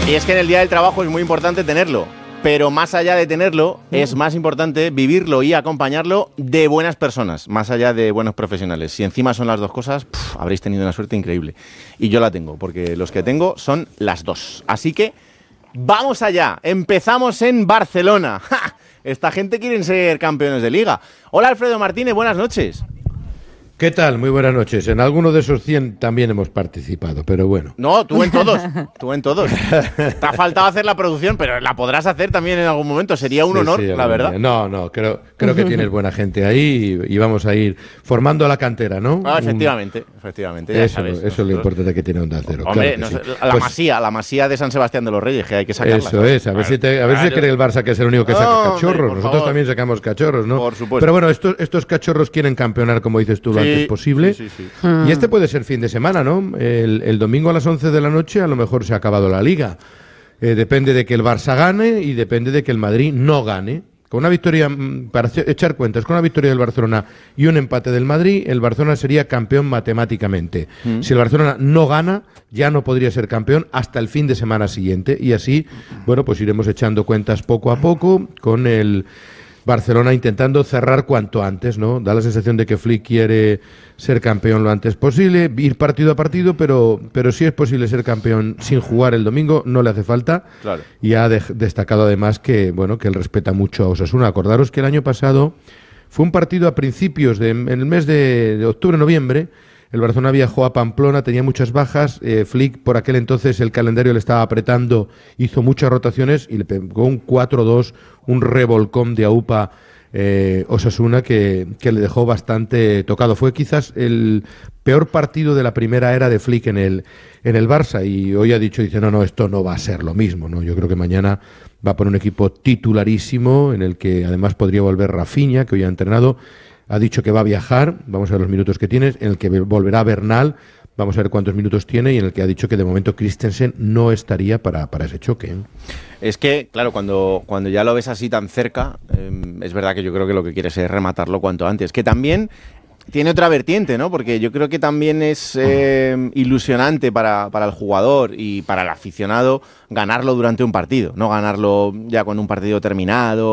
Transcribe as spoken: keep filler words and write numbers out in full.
Y es que en el Día del Trabajo es muy importante tenerlo, pero más allá de tenerlo, mm. es más importante vivirlo y acompañarlo de buenas personas, más allá de buenos profesionales. Si encima son las dos cosas, pff, habréis tenido una suerte increíble. Y yo la tengo, porque los que tengo son las dos. Así que vamos allá, empezamos en Barcelona. ¡Ja! Esta gente quiere ser campeones de Liga. Hola Alfredo Martínez, buenas noches. ¿Qué tal? Muy buenas noches. En alguno de esos cien también hemos participado, pero bueno. No, tú en todos, tú en todos. Te ha faltado hacer la producción, pero la podrás hacer también en algún momento. Sería un sí, honor, sí, la verdad. No, no, creo, creo que tienes buena gente ahí y, y vamos a ir formando la cantera, ¿no? Ah, efectivamente, un, efectivamente. Ya eso sabes, eso es lo importante que tiene Onda Cero. Hombre, claro no, sí. la pues, masía, la masía de San Sebastián de los Reyes, que hay que sacarla. Eso ¿sabes? es, a ver si te, a ver si cree el Barça que es el único que saca no, cachorros. Hombre, Nosotros favor. también sacamos cachorros, ¿no? Por supuesto. Pero bueno, estos, estos cachorros quieren campeonar, como dices tú, lo sí, antes posible. Sí, sí, sí. Y este puede ser fin de semana, ¿no? El, el domingo a las once de la noche a lo mejor se ha acabado la Liga. Eh, depende de que el Barça gane y depende de que el Madrid no gane. Con una victoria, para echar cuentas, con una victoria del Barcelona y un empate del Madrid, el Barcelona sería campeón matemáticamente. Mm. Si el Barcelona no gana, ya no podría ser campeón hasta el fin de semana siguiente. Y así, bueno, pues iremos echando cuentas poco a poco con el Barcelona intentando cerrar cuanto antes, ¿no? Da la sensación de que Flick quiere ser campeón lo antes posible, ir partido a partido, pero, pero sí es posible ser campeón sin jugar el domingo, no le hace falta. Claro. Y ha de, destacado además que, bueno, que él respeta mucho a Osasuna. Acordaros que el año pasado fue un partido a principios de, en el mes de, de octubre, noviembre. El Barcelona viajó a Pamplona, tenía muchas bajas. Eh, Flick, por aquel entonces, el calendario le estaba apretando, hizo muchas rotaciones y le pegó un cuatro dos, un revolcón de AUPA eh, Osasuna que, que le dejó bastante tocado. Fue quizás el peor partido de la primera era de Flick en el, en el Barça y hoy ha dicho, dice, no, no, esto no va a ser lo mismo, ¿no? Yo creo que mañana va a poner un equipo titularísimo en el que además podría volver Rafinha, que hoy ha entrenado. Ha dicho que va a viajar, vamos a ver los minutos que tiene, en el que volverá Bernal, vamos a ver cuántos minutos tiene, y en el que ha dicho que de momento Christensen no estaría para, para ese choque. Es que, claro, cuando, cuando ya lo ves así tan cerca, eh, es verdad que yo creo que lo que quieres es rematarlo cuanto antes. Que también tiene otra vertiente, ¿no? Porque yo creo que también es eh, ilusionante para, para el jugador y para el aficionado ganarlo durante un partido, no ganarlo ya con un partido terminado